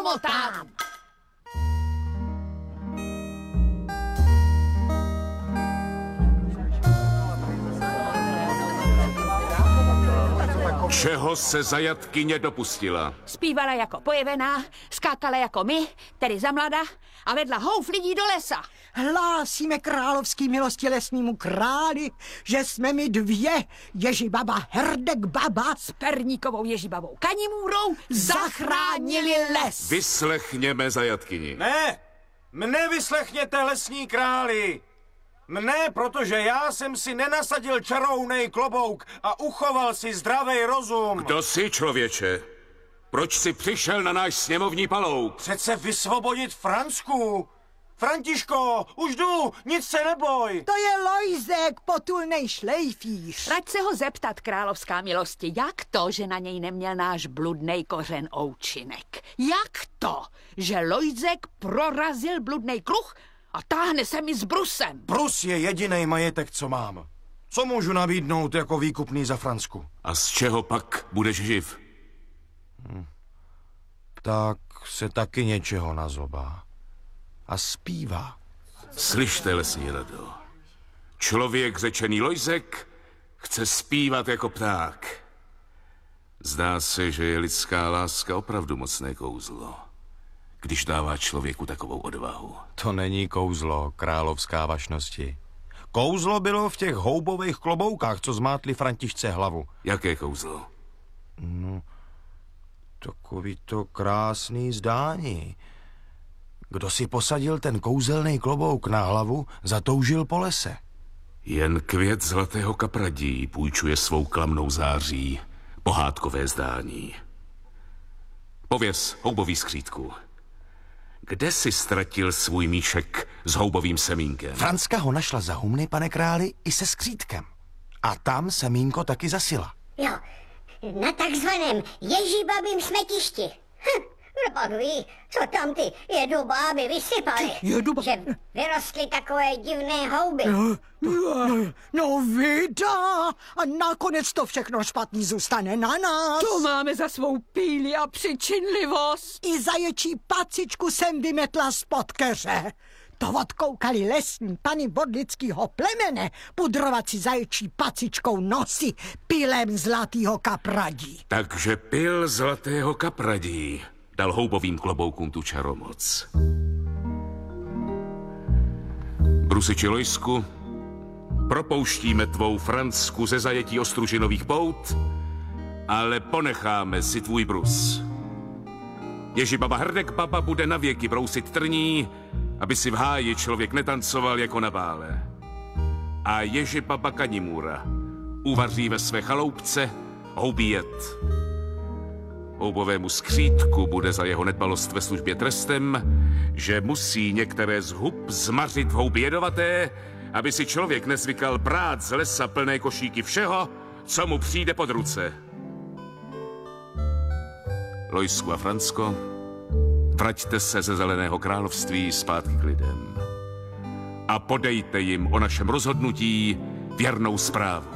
zamotám. Čeho se zajatkyně dopustila? Zpívala jako pojevená, skákala jako my, tedy za mlada, a vedla houf lidí do lesa. Hlásíme královský milosti lesnímu králi, že jsme my dvě, Ježibaba Hrdek-baba s Perníkovou Ježibabou Kanimůrou zachránili les. Vyslechněme zajatkyni. Ne, mne vyslechněte, lesní králi. Mne, protože já jsem si nenasadil čarounej klobouk a uchoval si zdravý rozum. Kdo jsi, člověče? Proč jsi přišel na náš sněmovní palouk? Přece vysvobodit Fransku. Františko, už jdu, nic se neboj. To je Lojzek, potulnej šlejfíř. Rať se ho zeptat, královská milosti, jak to, že na něj neměl náš bludnej kořen oučinek? Jak to, že Lojzek prorazil bludnej kruh a táhne se mi s brusem? Brus je jedinej majetek, co mám. Co můžu nabídnout jako výkupný za Fransku? A z čeho pak budeš živ? Tak se taky něčeho nazobá. A zpívá. Slyšte, lesní rado. Člověk řečený Lojzek chce zpívat jako pták. Zdá se, že je lidská láska opravdu mocné kouzlo, když dává člověku takovou odvahu. To není kouzlo, královská vašnosti. Kouzlo bylo v těch houbových kloboukách, co zmátli Františce hlavu. Jaké kouzlo? No, takový to krásný zdání. Kdo si posadil ten kouzelný klobouk na hlavu, zatoužil po lese. Jen květ zlatého kapradí půjčuje svou klamnou září pohádkové zdání. Pověz, houbový skřítku, kde jsi ztratil svůj míšek s houbovým semínkem? Franska ho našla za humny, pane králi, i se skřítkem. A tam semínko taky zasila. Jo, na takzvaném Ježibabím smetišti. No pak ví, co tam ty jedubáby vysypaly. Že vyrostly takové divné houby. No vida, a nakonec to všechno špatný zůstane na nás. To máme za svou píli a přičinlivost. I zaječí pacičku jsem vymetla spod keře. To odkoukali lesní pany vodlického plemene pudrovat si zaječí pacičkou nosy pilem zlatého kapradí. Takže pil zlatého kapradí dal houbovým kloboukům tu čaromoc. Brusiči Lojsku, propouštíme tvou Fransku ze zajetí ostružinových pout, ale ponecháme si tvůj brus. Ježibaba Hrdek-baba bude navěky brousit trní, aby si v háji člověk netancoval jako na bále. A Ježibaba Kanimůra uvaří ve své chaloupce houbí jed. Houbovému skřítku bude za jeho nedbalost ve službě trestem, že musí některé z hub zmařit v houby jedovaté, aby si člověk nezvykal brát z lesa plné košíky všeho, co mu přijde pod ruce. Lojsku a Fransko, vraťte se ze Zeleného království zpátky k lidem a podejte jim o našem rozhodnutí věrnou zprávu.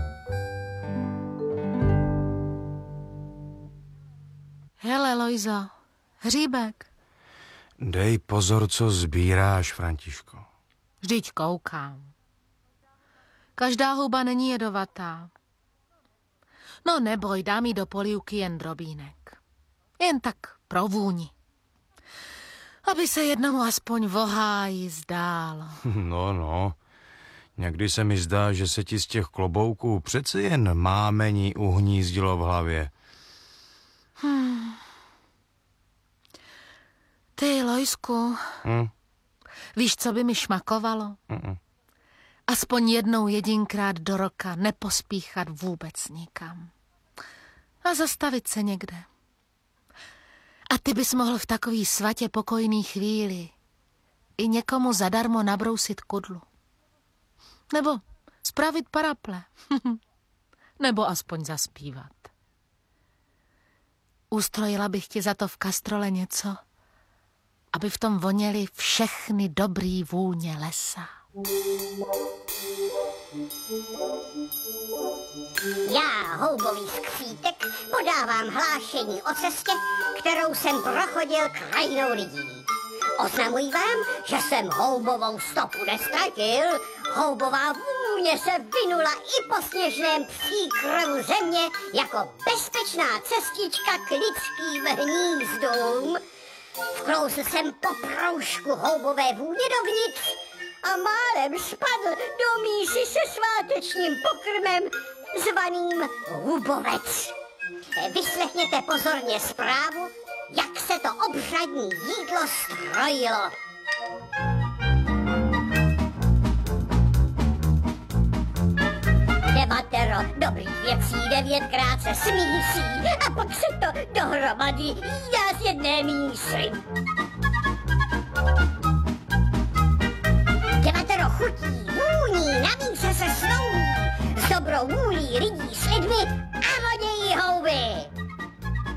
Hele, Lojzo, hříbek. Dej pozor, co sbíráš, Františko. Vždyť koukám. Každá houba není jedovatá. No neboj, dám jí do polívky jen drobínek. Jen tak pro vůni. Aby se jednomu aspoň v háji zdálo. No. Někdy se mi zdá, že se ti z těch klobouků přeci jen mámení uhnízdilo v hlavě. Ty, Lojsku, víš, co by mi šmakovalo? Aspoň jednou jedinkrát do roka nepospíchat vůbec nikam. A zastavit se někde. A ty bys mohl v takový svatě pokojný chvíli i někomu zadarmo nabrousit kudlu. Nebo spravit paraple. Nebo aspoň zaspívat. Ustrojila bych ti za to v kastrole něco, aby v tom voněly všechny dobrý vůně lesa. Já, houbový skřítek, podávám hlášení o cestě, kterou jsem prochodil krajinou lidí. Oznamuji vám, že jsem houbovou stopu nestratil. Houbová vůně se vynula i po sněžném příkrovu země jako bezpečná cestička k lidským hnízdům. Vklouzl jsem po proužku houbové vůně dovnitř a málem spadl do mísy se svátečním pokrmem zvaným hubovec. Vyslechněte pozorně zprávu, jak se to obřadní jídlo strojilo. Devatero dobrých věcí, 9krát se smísí a pak se to dohromady jídá z jedné mísy. 9 chutí, vůní, na míse se snoubí, s dobrou vůlí lidí s lidmi a vodějí houby.